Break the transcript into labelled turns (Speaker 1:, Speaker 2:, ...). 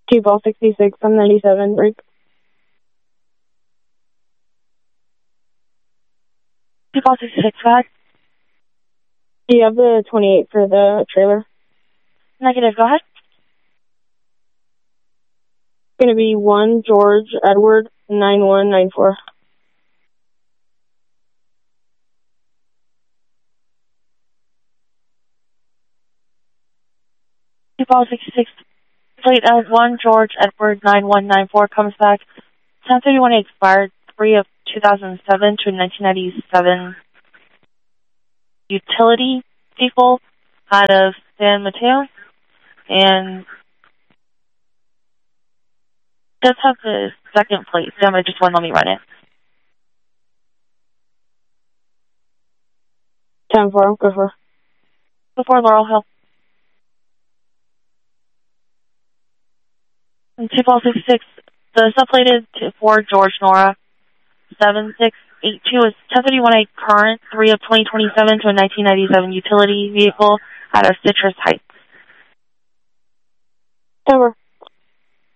Speaker 1: T-ball 66, 797, break.
Speaker 2: T-ball 66, go ahead.
Speaker 1: Do you have the 28 for the trailer?
Speaker 2: Negative, go ahead.
Speaker 1: It's going to be 1 George Edward 9194.
Speaker 2: T-ball 66, plate as 1 George Edward 9194 comes back. 1031 expired 3 of 2007 to 1997. Utility vehicle out of San Mateo, and does have the second plate. Damn, I just won't let me run it.
Speaker 1: 10-4, go for.
Speaker 2: Before Laurel Hill. And 266, the subplated for George Nora 7682 is 1031A current 3 of 2027 to a 1997 utility vehicle out of Citrus Heights.
Speaker 1: Over.